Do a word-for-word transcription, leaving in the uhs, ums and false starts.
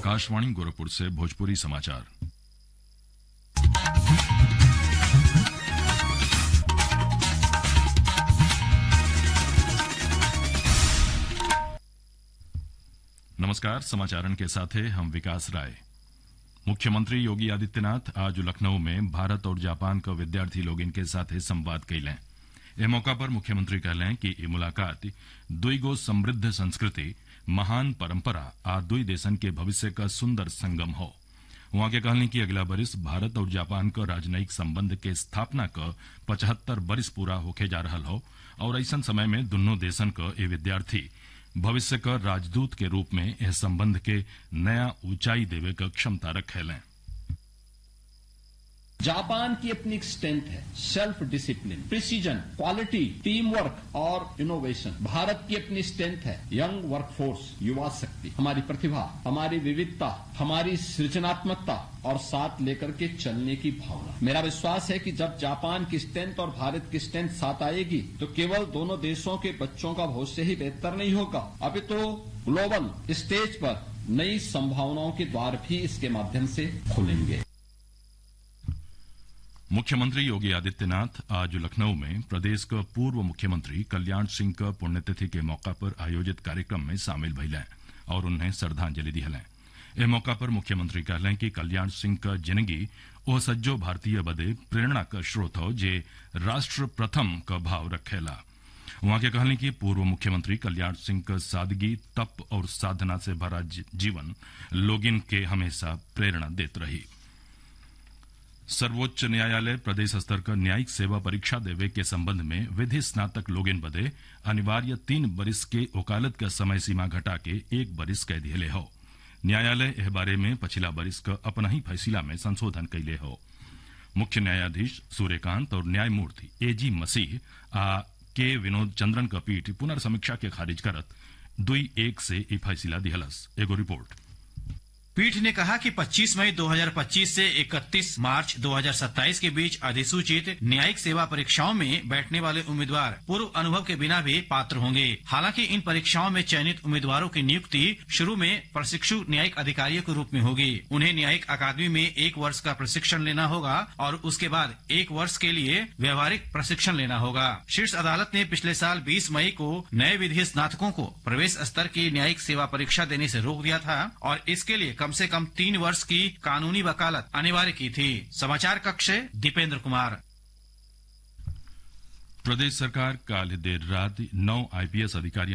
आकाशवाणी गोरखपुर से भोजपुरी समाचार। नमस्कार, समाचारन के साथ हैं हम विकास राय। मुख्यमंत्री योगी आदित्यनाथ आज लखनऊ में भारत और जापान का विद्यार्थी लोग इनके साथ संवाद कैलें। एह मौका पर मुख्यमंत्री कहलें कि ई मुलाकात दुई गो समृद्ध संस्कृति, महान परंपरा आ दुई देशन के भविष्य का सुंदर संगम हो। वहां के कहलें कि अगला बरिस भारत और जापान का राजनयिक संबंध के स्थापना का पचहत्तर बरिस पूरा होके जा रहा हो और ऐसा समय में दोनों देशन का ये विद्यार्थी भविष्य का राजदूत के रूप में यह संबंध के नया ऊंचाई देवे का क्षमता रखेलें। जापान की अपनी एक स्ट्रेंथ है, self discipline, precision, quality, team work और इनोवेशन। भारत की अपनी स्ट्रेंथ है, यंग वर्कफोर्स, युवा शक्ति, हमारी प्रतिभा, हमारी विविधता, हमारी सृजनात्मकता और साथ लेकर के चलने की भावना। मेरा विश्वास है कि जब जापान की स्ट्रेंथ और भारत की स्ट्रेंथ साथ आएगी तो केवल दोनों देशों के बच्चों का भविष्य ही बेहतर नहीं होगा, अभी तो ग्लोबल स्टेज पर नई संभावनाओं के द्वार भी इसके माध्यम से खुलेंगे। मुख्यमंत्री योगी आदित्यनाथ आज लखनऊ में प्रदेश का पूर्व मुख्यमंत्री कल्याण सिंह का पुण्यतिथि के मौका पर आयोजित कार्यक्रम में शामिल भइलें और उन्हें श्रद्धांजलि दिहलें। इस मौका पर मुख्यमंत्री कहलें कि कल्याण सिंह का जिंदगी ओ सज्जो भारतीय बदे प्रेरणा का स्रोत हो जे राष्ट्र प्रथम का भाव रखेला। वहां के कहलें कि पूर्व मुख्यमंत्री कल्याण सिंह का सादगी, तप और साधना से भरा जीवन लोगिन के हमेशा प्रेरणा देत रही। सर्वोच्च न्यायालय प्रदेश स्तर का न्यायिक सेवा परीक्षा देवे के संबंध में विधि स्नातक लोगिन बदे अनिवार्य तीन बरिस के वकालत का समय सीमा घटा के एक बरिस कह दिले हो। न्यायालय एह बारे में पछिला बरिस का अपना ही फैसला में संशोधन कैले हो। मुख्य न्यायाधीश सूर्यकांत और न्यायमूर्ति एजी मसीह आ के विनोद चंद्रन का पीठ पुनर्समीक्षा के खारिज करत दुई एक से ई फैसला दिहलस। एगो रिपोर्ट। पीठ ने कहा कि पच्चीस मई दो हज़ार पच्चीस से इकतीस मार्च दो हज़ार सत्ताईस के बीच अधिसूचित न्यायिक सेवा परीक्षाओं में बैठने वाले उम्मीदवार पूर्व अनुभव के बिना भी पात्र होंगे। हालांकि इन परीक्षाओं में चयनित उम्मीदवारों की नियुक्ति शुरू में प्रशिक्षु न्यायिक अधिकारियों के रूप में होगी। उन्हें न्यायिक अकादमी में एक वर्ष का प्रशिक्षण लेना होगा और उसके बाद एक वर्ष के लिए व्यवहारिक प्रशिक्षण लेना होगा। शीर्ष अदालत ने पिछले साल बीस मई को नए विधि स्नातकों को प्रवेश स्तर की न्यायिक सेवा परीक्षा देने से रोक दिया था और इसके लिए कम से कम तीन वर्ष की कानूनी वकालत अनिवार्य की थी। समाचार कक्ष से दीपेंद्र कुमार। प्रदेश सरकार कल देर रात नौ आईपीएस अधिकारी